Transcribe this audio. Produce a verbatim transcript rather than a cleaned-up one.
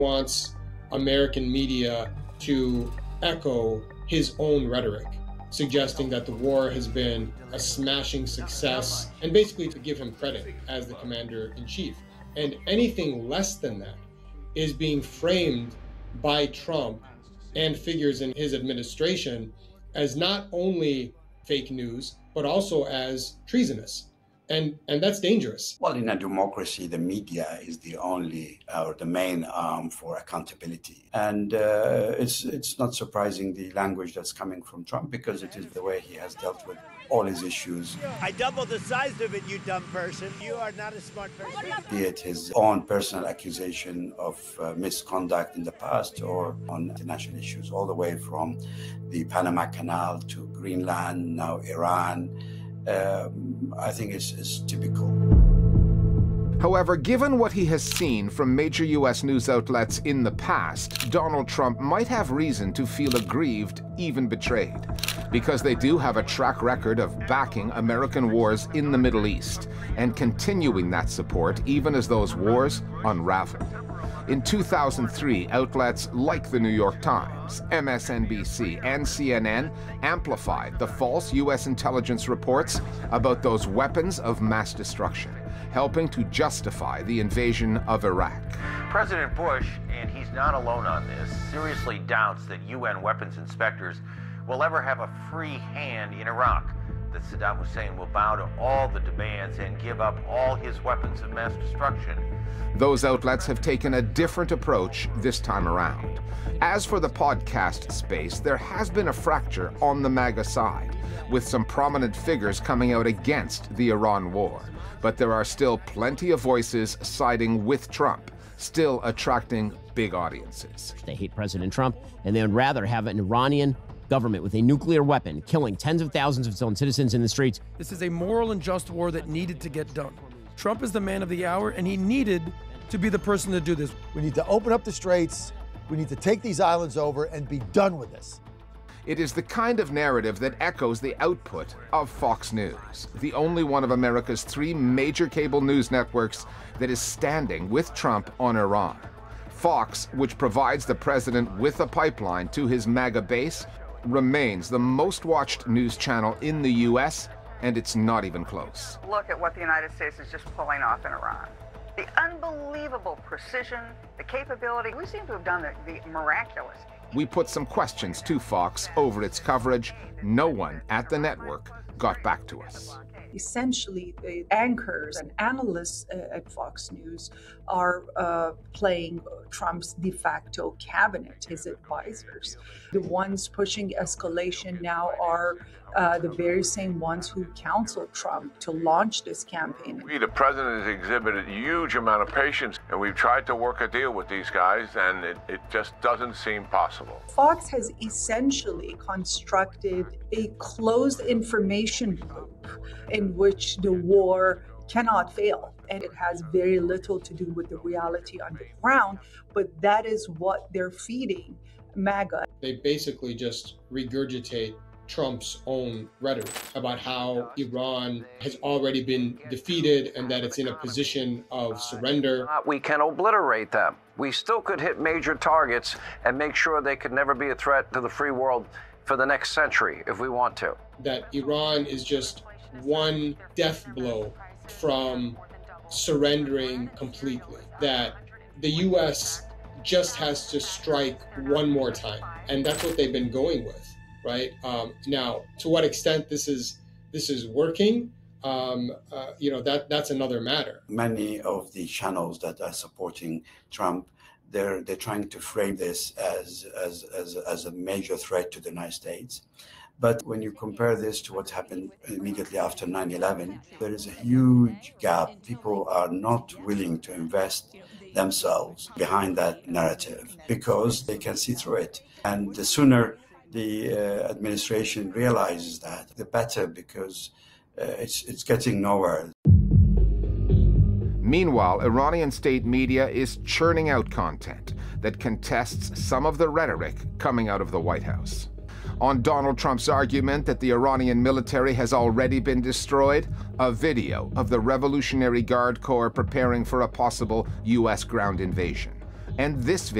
wants American media to echo his own rhetoric, suggesting that the war has been a smashing success, and basically to give him credit as the commander-in-chief. And anything less than that is being framed by Trump and figures in his administration as not only fake news, but also as treasonous. And, and that's dangerous. Well, in a democracy, the media is the only uh, or the main arm for accountability. And uh, it's, it's not surprising the language that's coming from Trump, because it is the way he has dealt with all his issues. I doubled the size of it, you dumb person. You are not a smart person. Be it his own personal accusation of uh, misconduct in the past or on international issues, all the way from the Panama Canal to Greenland, now Iran. Um, I think it's, it's typical. However, given what he has seen from major U S news outlets in the past, Donald Trump might have reason to feel aggrieved, even betrayed, because they do have a track record of backing American wars in the Middle East and continuing that support even as those wars unraveled. In two thousand three, outlets like the New York Times, M S N B C, and C N N amplified the false U S intelligence reports about those weapons of mass destruction, helping to justify the invasion of Iraq. President Bush, and he's not alone on this, seriously doubts that U N weapons inspectors will ever have a free hand in Iraq, that Saddam Hussein will bow to all the demands and give up all his weapons of mass destruction. Those outlets have taken a different approach this time around. As for the podcast space, there has been a fracture on the MAGA side, with some prominent figures coming out against the Iran war. But there are still plenty of voices siding with Trump, still attracting big audiences. They hate President Trump, and they would rather have an Iranian government with a nuclear weapon killing tens of thousands of its own citizens in the streets. This is a moral and just war that needed to get done. Trump is the man of the hour, and he needed to be the person to do this. We need to open up the straits. We need to take these islands over and be done with this. It is the kind of narrative that echoes the output of Fox News, the only one of America's three major cable news networks that is standing with Trump on Iran. Fox, which provides the president with a pipeline to his MAGA base, remains the most watched news channel in the U S, and it's not even close. Look at what the United States is just pulling off in Iran. The unbelievable precision, the capability. We seem to have done the, the miraculous. We put some questions to Fox over its coverage. No one at the network got back to us. Essentially, the anchors and analysts uh, at Fox News are uh, playing Trump's de facto cabinet, his advisors. The ones pushing escalation now are uh, the very same ones who counseled Trump to launch this campaign. We, the president, has exhibited a huge amount of patience, and we've tried to work a deal with these guys, and it, it just doesn't seem possible. Fox has essentially constructed a closed information loop in which the war cannot fail. And it has very little to do with the reality on the ground, but that is what they're feeding MAGA. They basically just regurgitate Trump's own rhetoric about how Iran has already been defeated and that it's in a position of surrender. We can obliterate them. We still could hit major targets and make sure they could never be a threat to the free world for the next century if we want to. That Iran is just one death blow from surrendering completely. That the U S just has to strike one more time. And that's what they've been going with. Right um, now, to what extent this is this is working, um, uh, you know, that that's another matter. Many of the channels that are supporting Trump, they're they're trying to frame this as as as as a major threat to the United States. But when you compare this to what happened immediately after nine eleven, there is a huge gap. People are not willing to invest themselves behind that narrative because they can see through it, and the sooner the uh, administration realizes that, the better, because uh, it's, it's getting nowhere. Meanwhile, Iranian state media is churning out content that contests some of the rhetoric coming out of the White House. On Donald Trump's argument that the Iranian military has already been destroyed, a video of the Revolutionary Guard Corps preparing for a possible U S ground invasion. and this video.